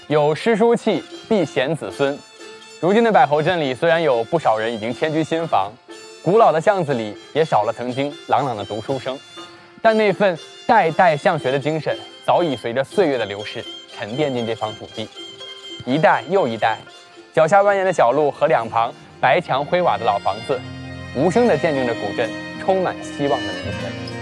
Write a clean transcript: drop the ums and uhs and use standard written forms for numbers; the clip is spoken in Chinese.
有诗书气，必贤子孙。如今的柏侯镇里，虽然有不少人已经迁居新房，古老的巷子里也少了曾经朗朗的读书声，但那份代代向学的精神，早已随着岁月的流逝沉淀进这方土地。一代又一代，脚下蜿蜒的小路和两旁白墙灰瓦的老房子，无声地见证着古镇充满希望的明天。